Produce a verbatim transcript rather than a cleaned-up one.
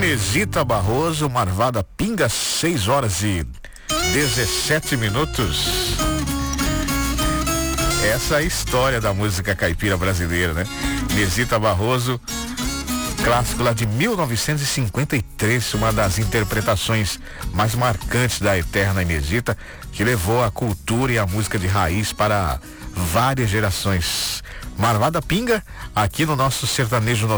Inesita Barroso, Marvada Pinga, seis horas e dezessete minutos. Essa é a história da música caipira brasileira, né? Inesita Barroso, clássico lá de mil novecentos e cinquenta e três, uma das interpretações mais marcantes da eterna Inesita, que levou a cultura e a música de raiz para várias gerações. Marvada Pinga, aqui no nosso sertanejo